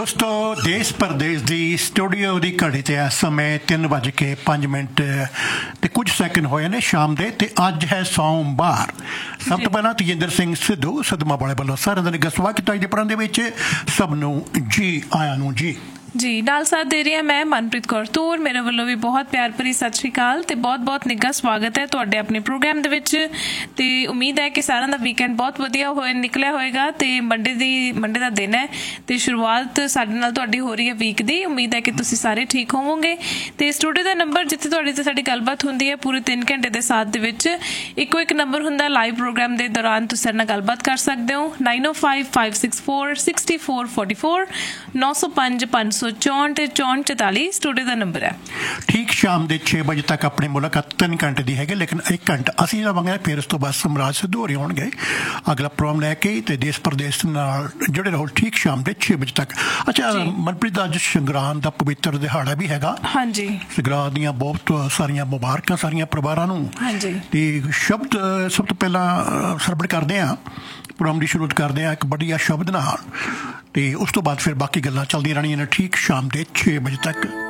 ਦੋਸਤੋ ਦੇਸ਼ ਪ੍ਰਦੇਸ਼ ਦੀ ਸਟੂਡੀਓ ਦੀ ਘੜੀ ਤੇ ਇਸ ਸਮੇਂ 3:05 ਤੇ ਕੁਝ ਸੈਕਿੰਡ ਹੋਏ ਨੇ ਸ਼ਾਮ ਦੇ ਤੇ ਅੱਜ ਹੈ ਸੋਮਵਾਰ। ਸਭ ਤੋਂ ਪਹਿਲਾਂ ਤੇਜਿੰਦਰ ਸਿੰਘ ਸਿੱਧੂ ਸਦਮਾ ਵਾਲੇ ਵੱਲੋਂ ਸਾਰਿਆਂ ਦਾ ਨਿੱਘਾ ਸਵਾਗਤ ਕੀਤਾ ਅੱਜ ਦੇ ਪ੍ਰੋਗਰਾਮ ਦੇ ਵਿੱਚ। ਸਭ ਨੂੰ ਜੀ ਆਇਆਂ ਨੂੰ ਜੀ ਜੀ ਨਾਲ ਸਾਥ ਦੇ ਰਹੀ ਹਾਂ ਮੈਂ ਮਨਪ੍ਰੀਤ ਕੌਰ ਤੂਰ। ਮੇਰੇ ਵੱਲੋਂ ਵੀ ਬਹੁਤ ਪਿਆਰ ਭਰੀ ਸਤਿ ਸ਼੍ਰੀ ਅਕਾਲ ਤੇ ਬਹੁਤ ਨਿੱਘਾ ਸਵਾਗਤ ਹੈ ਤੁਹਾਡੇ ਆਪਣੇ ਪ੍ਰੋਗਰਾਮ ਦੇ ਵਿੱਚ। ਤੇ ਉਮੀਦ ਹੈ ਕਿ ਸਾਰਿਆਂ ਦਾ ਵੀਕਐਂਡ ਬਹੁਤ ਵਧੀਆ ਨਿਕਲਿਆ ਹੋਏਗਾ ਤੇ ਮੰਡੇ ਦਾ ਦਿਨ ਹੈ ਤੇ ਸ਼ੁਰੂਆਤ ਸਾਡੇ ਨਾਲ ਤੁਹਾਡੀ ਹੋ ਰਹੀ ਹੈ ਵੀਕ ਦੀ। ਉਮੀਦ ਹੈ ਕਿ ਤੁਸੀਂ ਸਾਰੇ ਠੀਕ ਹੋਵੋਗੇ। ਤੇ ਸਟੂਡੀਓ ਦਾ ਨੰਬਰ ਜਿੱਥੇ ਤੁਹਾਡੀ ਤੇ ਸਾਡੀ ਗੱਲਬਾਤ ਹੁੰਦੀ ਹੈ ਪੂਰੇ 3 ਘੰਟੇ ਦੇ ਸਾਥ ਦੇ ਵਿੱਚ ਇੱਕੋ ਇੱਕ ਨੰਬਰ ਹੁੰਦਾ ਲਾਈਵ ਪ੍ਰੋਗਰਾਮ ਦੇ ਦੌਰਾਨ ਤੁਸੀਂ ਸਾਡੇ ਨਾਲ ਗੱਲਬਾਤ ਕਰ ਸਕਦੇ ਹੋ। 9055646444 905 6444 ਸਟੂਡੀਓ ਦਾ ਨੰਬਰ ਹੈ। ਠੀਕ ਸ਼ਾਮ ਦੇ 6 ਵਜੇ ਤੱਕ ਆਪਣੀ ਮੁਲਾਕਾਤ 3 ਘੰਟੇ ਦੀ ਹੈਗੀ ਲੇਕਿਨ 1 ਘੰਟਾ ਅਸੀਂ ਲਵਾਂਗੇ। ਫਿਰ ਉਸ ਤੋਂ ਬਾਅਦ ਸਮਰਾਜ ਸਿੱਧੂ ਹੋਰੀ ਹੋਣਗੇ ਅਗਲਾ ਪ੍ਰੋਗਰਾਮ ਲੈ ਕੇ ਤੇ ਦੇਸ਼ ਪ੍ਰਦੇਸ਼ ਨਾਲ ਜੁੜੇ ਰਹੋ ਠੀਕ ਸ਼ਾਮ ਦੇ 6 ਵਜੇ ਤੱਕ। ਅੱਛਾ ਮਨਪ੍ਰੀਤ ਅੱਜ ਸੰਗਰਾਂਦ ਦਾ ਪਵਿੱਤਰ ਦਿਹਾੜਾ ਵੀ ਹੈਗਾ। ਹਾਂਜੀ ਸੰਗਰਾਂਦ ਦੀਆਂ ਬਹੁਤ ਸਾਰੀਆਂ ਮੁਬਾਰਕਾਂ ਸਾਰੀਆਂ ਪਰਿਵਾਰਾਂ ਨੂੰ। ਹਾਂਜੀ ਤੇ ਸ਼ਬਦ ਸਭ ਤੋਂ ਪਹਿਲਾਂ ਸਰਵਣ ਕਰਦੇ ਹਾਂ ਪ੍ਰੋਗਰਾਮ ਦੀ ਸ਼ੁਰੂਆਤ ਕਰਦੇ ਹਾਂ ਇੱਕ ਵਧੀਆ ਸ਼ਬਦ ਨਾਲ ਤੇ ਉਸ ਤੋਂ ਬਾਅਦ ਫਿਰ ਬਾਕੀ ਗੱਲਾਂ ਚੱਲਦੀਆਂ ਰਹਿਣੀਆਂ ਨੇ ਠੀਕ ਸ਼ਾਮ ਦੇ 6 ਵਜੇ ਤੱਕ।